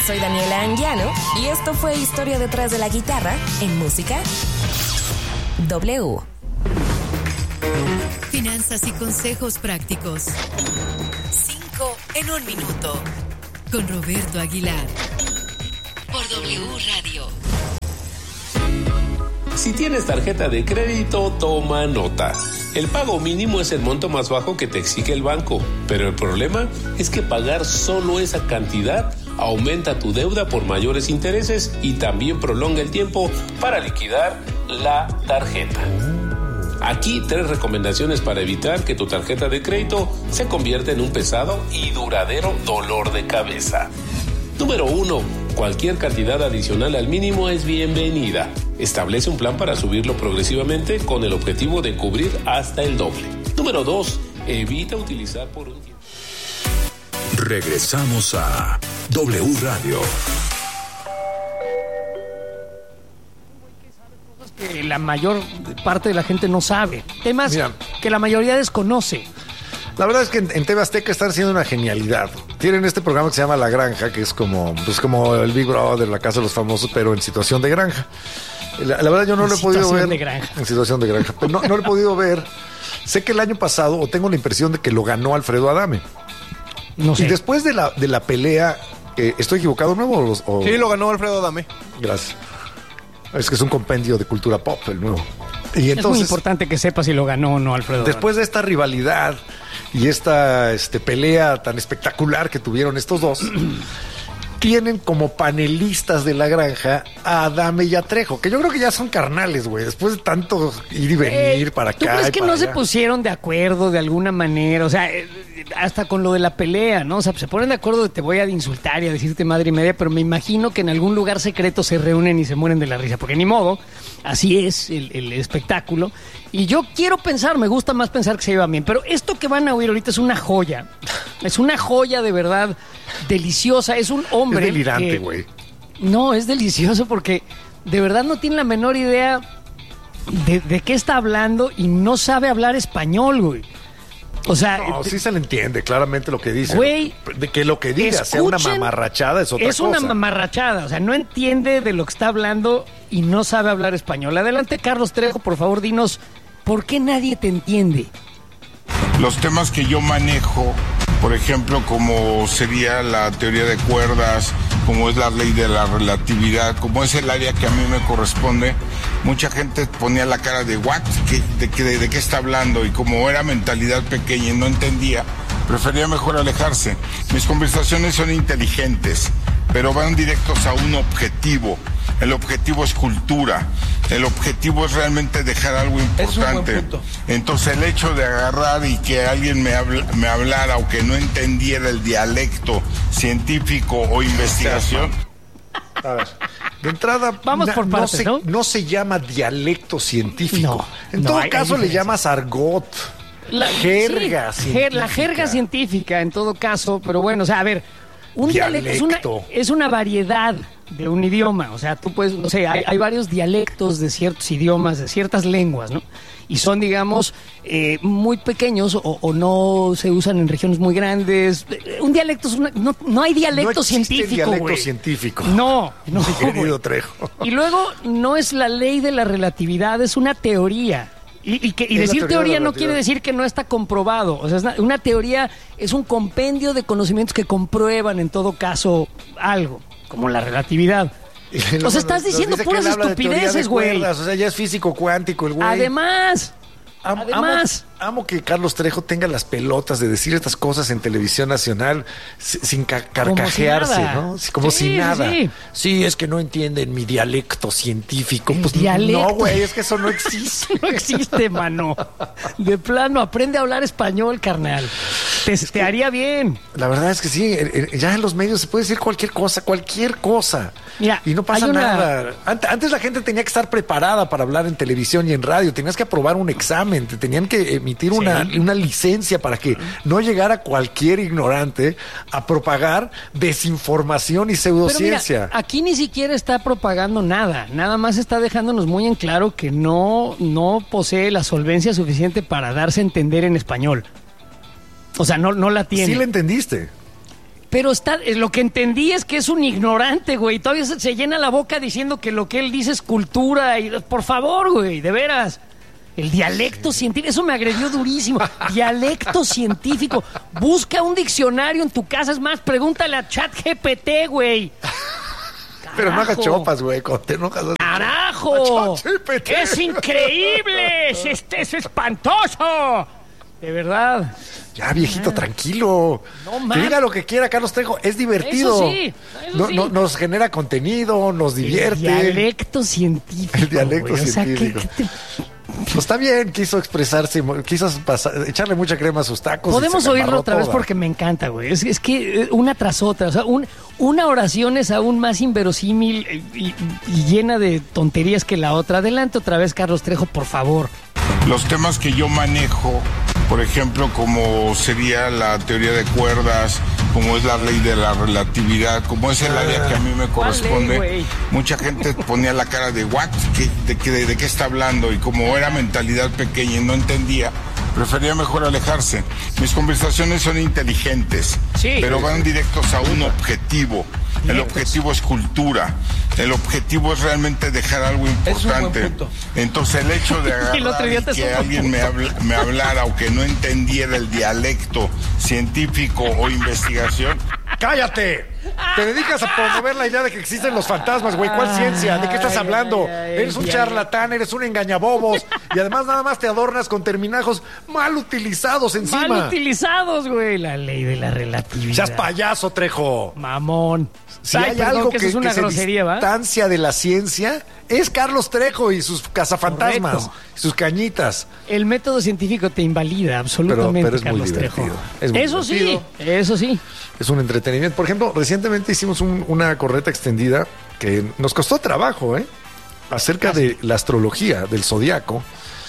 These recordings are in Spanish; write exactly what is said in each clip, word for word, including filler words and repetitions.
soy Daniela Anguiano y esto fue Historia detrás de la guitarra en Música W. Finanzas y consejos prácticos. Cinco en un minuto. Con Roberto Aguilar. Por W Radio. Si tienes tarjeta de crédito, toma nota. El pago mínimo es el monto más bajo que te exige el banco, pero el problema es que pagar solo esa cantidad aumenta tu deuda por mayores intereses y también prolonga el tiempo para liquidar la tarjeta. Aquí tres recomendaciones para evitar que tu tarjeta de crédito se convierta en un pesado y duradero dolor de cabeza. Número uno. Cualquier cantidad adicional al mínimo es bienvenida. Establece un plan para subirlo progresivamente con el objetivo de cubrir hasta el doble. Número dos. Evita utilizar por un tiempo. Regresamos a W Radio. Que la mayor parte de la gente no sabe. Temas Mira, que la mayoría desconoce. La verdad es que en, en T V Azteca están haciendo una genialidad. Tienen este programa que se llama La Granja, que es como, pues como el Big Brother, la Casa de los Famosos, pero en situación de granja. La, la verdad yo no lo he podido ver. De granja. En situación de granja. Pero no, no lo he podido ver. Sé que el año pasado, o tengo la impresión de que lo ganó Alfredo Adame. No sé. Y después de la, de la pelea, eh, ¿estoy equivocado nuevo? O, o... Sí, lo ganó Alfredo Adame. Gracias. Es que es un compendio de cultura pop, el nuevo. Y entonces, es muy importante que sepa si lo ganó o no Alfredo. Después de esta rivalidad y esta este, pelea tan espectacular que tuvieron estos dos, tienen como panelistas de La Granja a Adame y a Trejo, que yo creo que ya son carnales, güey. Después de tanto ir y venir eh, para ¿tú acá. crees que no allá? se pusieron de acuerdo de alguna manera? O sea, eh, hasta con lo de la pelea, ¿no? O sea, se ponen de acuerdo de te voy a insultar y a decirte madre y media, pero me imagino que en algún lugar secreto se reúnen y se mueren de la risa, porque ni modo, así es el, el espectáculo. Y yo quiero pensar, me gusta más pensar que se llevan bien, pero esto que van a oír ahorita es una joya. Es una joya de verdad deliciosa. Es un hombre. Es delirante, güey. No, es delicioso porque de verdad no tiene la menor idea de, de qué está hablando y no sabe hablar español, güey. O sea, no, sí se le entiende claramente lo que dice. Güey, de que lo que diga sea una mamarrachada es otra es cosa. Es una mamarrachada, o sea, no entiende de lo que está hablando y no sabe hablar español. Adelante, Carlos Trejo, por favor, dinos, ¿por qué nadie te entiende? Los temas que yo manejo, por ejemplo, como sería la teoría de cuerdas, como es la ley de la relatividad, como es el área que a mí me corresponde, mucha gente ponía la cara de ¿what? ¿Qué, de, qué, de, ¿De qué está hablando? Y como era mentalidad pequeña y no entendía, prefería mejor alejarse. Mis conversaciones son inteligentes, pero van directos a un objetivo. El objetivo es cultura. El objetivo es realmente dejar algo importante. Entonces el hecho de agarrar y que alguien me, habla, me hablara o que no entendiera el dialecto científico o investigación. A ver, de entrada, vamos na, por partes, no, se, ¿no? no se llama dialecto científico. No, en no, todo hay, caso hay le llamas argot. La jerga sí, científica. La jerga científica, en todo caso, pero bueno, o sea, a ver, un dialecto, dialecto es, una, es una variedad de un idioma, o sea, tú puedes, no sé, hay, hay varios dialectos de ciertos idiomas, de ciertas lenguas, ¿no? Y son, digamos, eh, muy pequeños o, o no se usan en regiones muy grandes. Un dialecto es una... No, no hay dialecto no científico, dialecto güey. científico. No, no. Mi querido Trejo. Y luego, no es la ley de la relatividad, es una teoría. Y, y, que, y decir teoría, teoría no quiere decir que no está comprobado. O sea, es una, una teoría es un compendio de conocimientos que comprueban en todo caso algo, como la relatividad. No, o sea, estás diciendo puras estupideces, güey. O sea, ya es físico cuántico el güey. Además, Am, además... Amo, amo que Carlos Trejo tenga las pelotas de decir estas cosas en televisión nacional sin ca carcajearse, si ¿no? Como sí, si nada. Sí. sí, es que no entienden mi dialecto científico. ¿El pues dialecto? No, güey, es que eso no existe. No existe, mano. De plano, aprende a hablar español, carnal. Te, es te que, haría bien. La verdad es que sí, ya en los medios se puede decir cualquier cosa, cualquier cosa. Mira, y no pasa una... nada. Antes la gente tenía que estar preparada para hablar en televisión y en radio. Tenías que aprobar un examen, te tenían que emitir sí. una, una licencia para que no llegara cualquier ignorante a propagar desinformación y pseudociencia. Pero mira, aquí ni siquiera está propagando nada. Nada más está dejándonos muy en claro que no, no posee la solvencia suficiente para darse a entender en español. O sea, no, no la tiene. Sí la entendiste. Pero está, lo que entendí es que es un ignorante, güey. Todavía se, se llena la boca diciendo que lo que él dice es cultura. Y, por favor, güey, de veras. El dialecto científico, eso me agredió durísimo. Dialecto científico. Busca un diccionario en tu casa. Es más, pregúntale a ChatGPT, güey. Pero no hagas chopas, güey. Te enojas. ¡Carajo! ¡Es increíble! ¡Es, es, es espantoso! De verdad. Ya, viejito, ah. tranquilo. No, que diga lo que quiera, Carlos Trejo. Es divertido. Eso sí. Eso no, sí. No, nos genera contenido, nos divierte. El dialecto científico. El dialecto güey. científico. O sea, ¿qué, qué te... Pues está bien, quiso expresarse, quiso pasar, echarle mucha crema a sus tacos. Podemos oírlo otra toda. vez porque me encanta, güey. Es, es que una tras otra, o sea, un, una oración es aún más inverosímil y, y llena de tonterías que la otra. Adelante otra vez, Carlos Trejo, por favor. Los temas que yo manejo, por ejemplo, como sería la teoría de cuerdas, como es la ley de la relatividad, como es el área que a mí me corresponde, vale, mucha gente ponía la cara de ¿what? ¿Qué, de, qué, de, ¿De qué está hablando? Y como era mentalidad pequeña y no entendía, prefería mejor alejarse. Mis conversaciones son inteligentes, sí, pero van directos a un objetivo. El objetivo es cultura. El objetivo es realmente dejar algo importante. Entonces el hecho de agarrar y que alguien me, habla, me hablara o que no entendiera el dialecto científico o investigación. ¡Cállate! Te dedicas a promover la idea de que existen los fantasmas, güey. ¿Cuál ciencia? ¿De qué estás hablando? Ay, ay, ay, eres un ay, charlatán, eres un engañabobos. Y además nada más te adornas con terminajos mal utilizados encima. Mal utilizados, güey. La ley de la relatividad. Seas payaso, Trejo. Mamón. Si ay, hay perdón, algo que, que, es una que grosería, se distancia ¿va? de la ciencia, es Carlos Trejo y sus cazafantasmas, correcto, sus cañitas. El método científico te invalida absolutamente, pero, pero es Carlos muy Trejo. Es muy eso divertido. sí, eso sí. Es un entretenimiento. Por ejemplo, recientemente hicimos un, una correta extendida que nos costó trabajo, ¿eh? Acerca de la astrología, del zodiaco.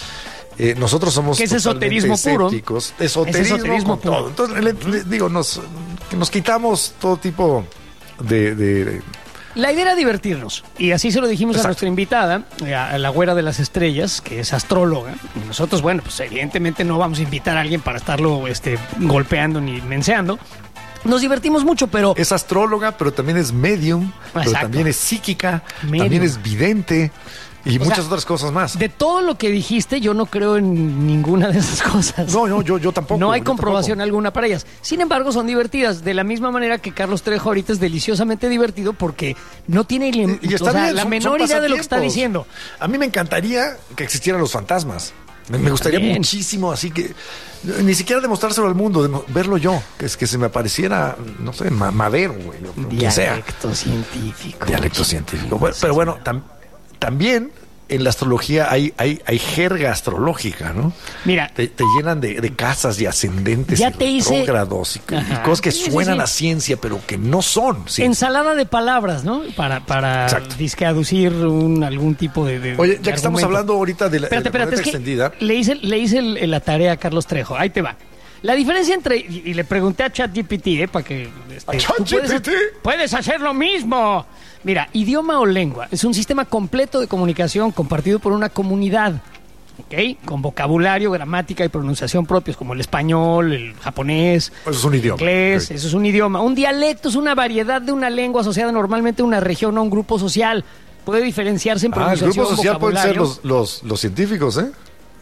Eh, nosotros somos ¿qué es esoterismo escépticos, puro? Esoterismo, es esoterismo con todo. Entonces, le, le, digo, nos, nos quitamos todo tipo de, de... La idea era divertirnos, y así se lo dijimos Exacto. a nuestra invitada, a la güera de las estrellas, que es astróloga. Y nosotros, bueno, pues evidentemente no vamos a invitar a alguien para estarlo este, golpeando ni menseando. Nos divertimos mucho, pero... Es astróloga, pero también es medium, Exacto. pero también es psíquica, medium. También es vidente... Y o muchas sea, otras cosas más. De todo lo que dijiste, yo no creo en ninguna de esas cosas. No, no, yo, yo tampoco. No hay comprobación tampoco. alguna para ellas. Sin embargo, son divertidas. De la misma manera que Carlos Trejo ahorita es deliciosamente divertido porque no tiene y, y está o sea, bien, la son, menor son idea de lo que está diciendo. A mí me encantaría que existieran los fantasmas. Me, me gustaría También. muchísimo, así que ni siquiera demostrárselo al mundo, de verlo yo, que es que se me apareciera, no sé, ma Madero, güey, o quien sea. Dialecto científico. Dialecto científico. Bueno, pero bueno, tam también en la astrología hay, hay, hay jerga astrológica, ¿no? Mira. Te, te llenan de, de casas y ascendentes ya y te hice... retrógrados y, y cosas que sí, suenan sí, sí. a ciencia, pero que no son ciencia. Ensalada de palabras, ¿no? Para, para disque aducir un, algún tipo de, de Oye, ya de que argumento. Estamos hablando ahorita de la, espérate, de la espérate, es extendida. Que le hice, le hice el, la tarea a Carlos Trejo. Ahí te va. La diferencia entre... Y, y le pregunté a ChatGPT, ¿eh? Para que... Este, ¿A ChatGPT? Puedes, puedes hacer lo mismo. Mira, idioma o lengua es un sistema completo de comunicación compartido por una comunidad, ¿ok? Con vocabulario, gramática y pronunciación propios, como el español, el japonés, eso es un idioma. inglés, okay. Eso es un idioma. Un dialecto es una variedad de una lengua asociada normalmente a una región o a un grupo social. Puede diferenciarse en pronunciación, ah, el grupo social pueden ser vocabulario. los, los, los científicos, ¿eh?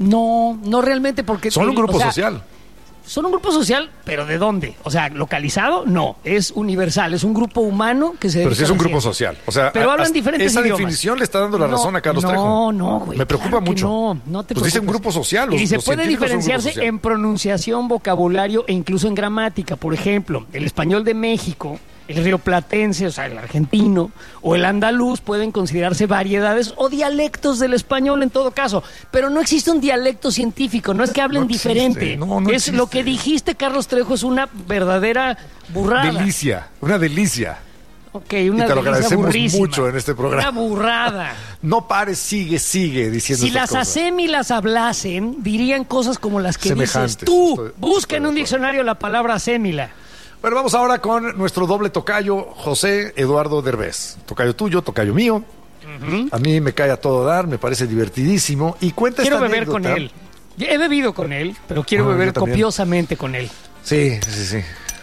No, no realmente porque... Son un grupo o sea, social. Son un grupo social, pero ¿de dónde? O sea, localizado, no. Es universal, es un grupo humano que se... Pero sí es un grupo social. O sea, pero hablan diferentes esa idiomas. definición le está dando la no, razón a Carlos no, Trejo. No, no, güey. Me preocupa claro mucho. No, no te pues dice un grupo social. Los, y dice, los puede diferenciarse en pronunciación, vocabulario e incluso en gramática. Por ejemplo, el español de México, el rioplatense, o sea, el argentino, o el andaluz pueden considerarse variedades o dialectos del español en todo caso. Pero no existe un dialecto científico, no es que hablen no existe, diferente. No, no es existe. Lo que dijiste, Carlos Trejo, es una verdadera burrada. Delicia, una delicia. Ok, una y te lo agradecemos burrísima. mucho en este programa. Una burrada. No pares, sigue, sigue diciendo Si las cosas. asémilas hablasen, dirían cosas como las que dices tú. Estoy, Busca estoy en un diccionario la palabra asémila. Bueno, vamos ahora con nuestro doble tocayo, José Eduardo Derbez. Tocayo tuyo, tocayo mío. Uh-huh. A mí me cae a todo dar, me parece divertidísimo. Y cuenta quiero esta beber anécdota. con él. He bebido con él, pero quiero ah, beber copiosamente con él. Sí, sí, sí.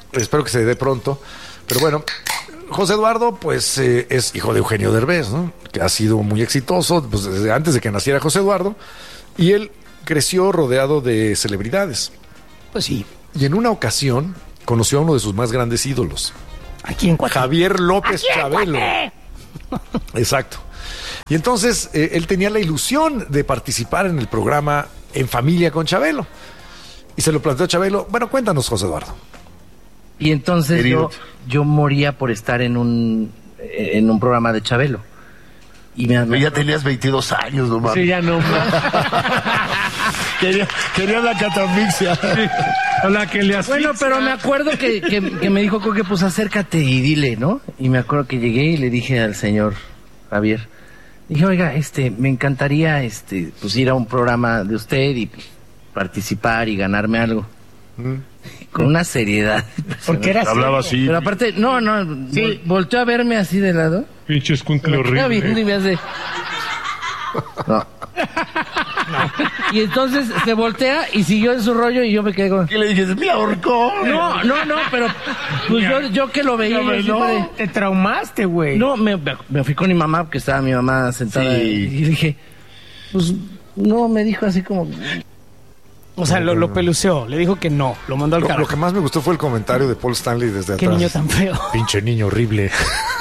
espero que se dé pronto. Pero bueno, José Eduardo, pues eh, es hijo de Eugenio Derbez, ¿no? Que ha sido muy exitoso pues, desde antes de que naciera José Eduardo. Y él creció rodeado de celebridades. Pues sí. Y en una ocasión conoció a uno de sus más grandes ídolos. ¿A quién, cuate? Javier López ¿A quién, Chabelo. cuate? Exacto. Y entonces eh, él tenía la ilusión de participar en el programa En Familia con Chabelo. Y se lo planteó Chabelo. Bueno, cuéntanos, José Eduardo. Y entonces yo, yo moría por estar en un en un programa de Chabelo. Y me, me... ya tenías veintidós años, no mames. Sí, ya no. quería, quería la catafixia. A la que le asfixia. Bueno, pero me acuerdo que, que, que me dijo que pues acércate y dile, ¿no? Y me acuerdo que llegué y le dije al señor Javier, dije, oiga, este, me encantaría este, pues ir a un programa de usted y participar y ganarme algo. Mm. Con una seriedad. Porque era hablaba así. Pero aparte, no, no, sí. vol- volteó a verme así de lado. Pinche escuincle horrible. Viendo y me hace... No. No. Y entonces se voltea y siguió en su rollo y yo me quedé con... ¿Qué le dije? ¡Me ahorcó! No, no, no, pero pues yo, yo que lo veía... No, yo no, de... te traumaste, güey. No, me, me fui con mi mamá porque estaba mi mamá sentada sí. Y dije... Pues no, me dijo así como... O sea, lo, lo peluceó, le dijo que no, lo mandó al lo, carajo. Lo que más me gustó fue el comentario de Paul Stanley desde Qué atrás. Qué niño tan feo. Pinche niño horrible.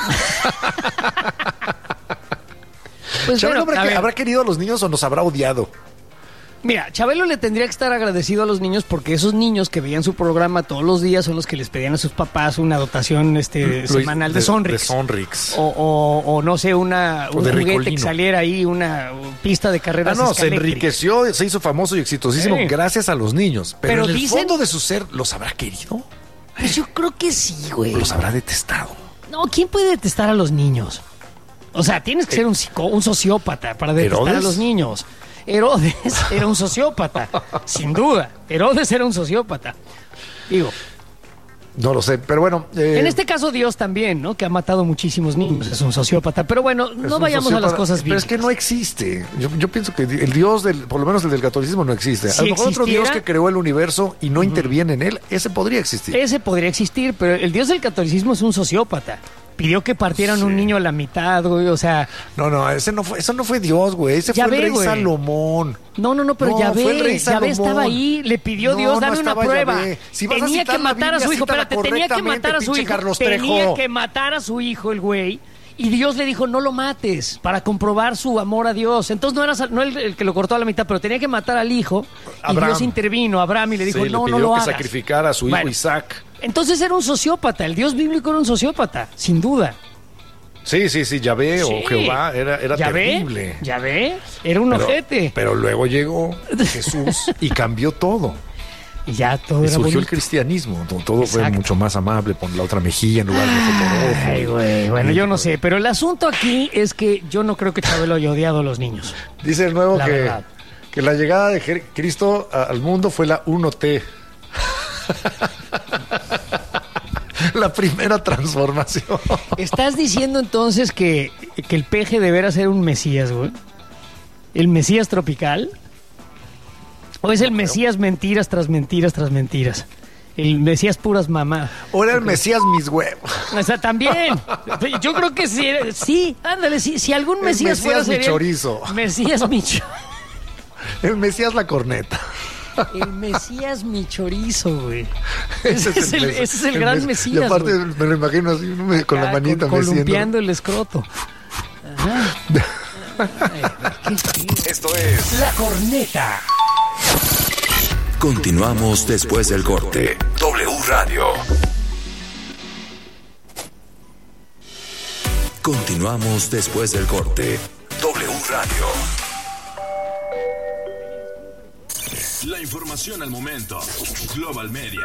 Pues Chabelo bueno, habrá, que, ¿habrá querido a los niños o nos habrá odiado? Mira, Chabelo le tendría que estar agradecido a los niños porque esos niños que veían su programa todos los días son los que les pedían a sus papás una dotación este, Lo, semanal de, de Sonrix. De Sonrix. O, o, o no sé, una, un juguete Ricolino. que saliera ahí, una pista de carreras. Ah, no, se enriqueció, se hizo famoso y exitosísimo sí. gracias a los niños. Pero, Pero en el dicen, fondo de su ser, ¿los habrá querido? Pues yo creo que sí, güey. Los habrá detestado. No, ¿quién puede detestar a los niños? O sea, tienes que ser un, psico, un sociópata para detestar ¿Herodes? a los niños. Herodes era un sociópata, sin duda. Herodes era un sociópata. Digo. No lo sé, pero bueno. Eh, en este caso Dios también, ¿no? Que ha matado muchísimos niños, es un sociópata. Pero bueno, no vayamos sociópata, a las cosas bien. Pero es que no existe. Yo, yo pienso que el Dios, del, por lo menos el del catolicismo, no existe. Si a lo mejor existiera, otro Dios que creó el universo y no uh-huh. interviene en él, ese podría existir. Ese podría existir, pero el Dios del catolicismo es un sociópata. Pidió que partieran sí. un niño a la mitad, güey, o sea... No, no, ese no fue, eso no fue Dios, güey, ese fue el rey güey. Salomón. No, no, no, pero no, Yahvé, Yahvé estaba ahí, le pidió no, Dios, dame no una prueba. Si tenía que matar a su hijo, espérate, tenía que matar a su hijo, Carlos tenía que matar a su hijo, el güey, y Dios le dijo, no lo mates, para comprobar su amor a Dios. Entonces no era no el, el que lo cortó a la mitad, pero tenía que matar al hijo, Abraham. Y Dios intervino, Abraham, y le dijo, sí, no, le no lo hagas. que sacrificara a su hijo bueno, Isaac. Entonces era un sociópata, el Dios bíblico era un sociópata, sin duda. Sí, sí, sí, Yahvé sí. o Jehová era, era ¿Yahvé? terrible. Yahvé era un pero, ojete. Pero luego llegó Jesús y cambió todo. Y ya todo y era surgió bonito. el cristianismo. Todo Exacto. fue mucho más amable, pon la otra mejilla en lugar de fotógrafo. Ay, güey. Bueno, yo no sé, pero el asunto aquí es que yo no creo que Chabelo haya odiado a los niños. Dice el nuevo la que, verdad. que la llegada de Cristo al mundo fue la uno T. La primera transformación. ¿Estás diciendo entonces que, que el peje deberá ser un mesías, güey? ¿El mesías tropical? ¿O es el mesías mentiras tras mentiras tras mentiras? El mesías puras mamá. ¿O era el mesías mis huevos? O sea, también. Yo creo que sí. Sí, ándale, sí, si algún mesías, el mesías fuera... mi chorizo. Mesías mi chorizo. El mesías la corneta. El mesías mi chorizo, güey. Ese, ese es el, ese es el, el gran mesías. Y aparte güey. me lo imagino así, me, con ah, la manita con, meciendo. Columpiando el escroto. Ajá. Ay, esto es La Corneta. Continuamos después del corte. W Radio. Continuamos después del corte. W Radio. La información al momento. Global Media.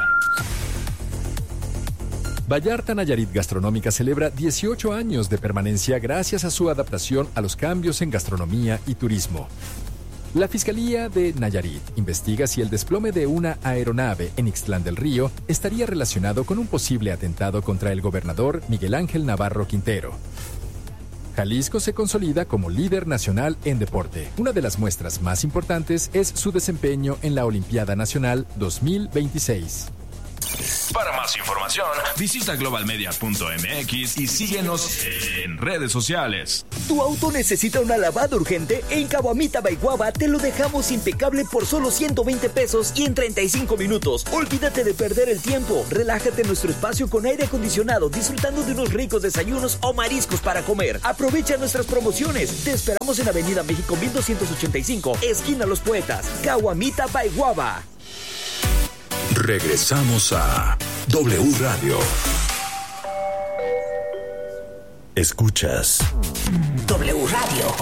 Vallarta Nayarit Gastronómica celebra dieciocho años de permanencia gracias a su adaptación a los cambios en gastronomía y turismo. La Fiscalía de Nayarit investiga si el desplome de una aeronave en Ixtlán del Río estaría relacionado con un posible atentado contra el gobernador Miguel Ángel Navarro Quintero. Jalisco se consolida como líder nacional en deporte. Una de las muestras más importantes es su desempeño en la Olimpiada Nacional dos mil veintiséis. Para más información, visita global media punto m x y síguenos en redes sociales. ¿Tu auto necesita una lavada urgente? En Caguamita by Guava te lo dejamos impecable por solo ciento veinte pesos y en treinta y cinco minutos. Olvídate de perder el tiempo. Relájate en nuestro espacio con aire acondicionado, disfrutando de unos ricos desayunos o mariscos para comer. Aprovecha nuestras promociones. Te esperamos en Avenida México mil doscientos ochenta y cinco, esquina Los Poetas. Caguamita by Guava. Regresamos a W Radio. Escuchas W Radio.